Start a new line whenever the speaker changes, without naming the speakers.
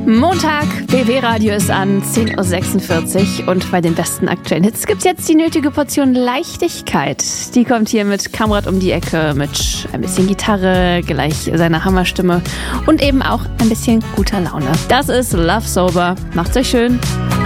Montag, BW-Radio ist an, 10.46 Uhr und bei den besten aktuellen Hits gibt's jetzt die nötige Portion Leichtigkeit. Die kommt hier mit Kamrat um die Ecke, mit ein bisschen Gitarre, gleich seiner Hammerstimme und eben auch ein bisschen guter Laune. Das ist Love Sober. Macht's euch schön.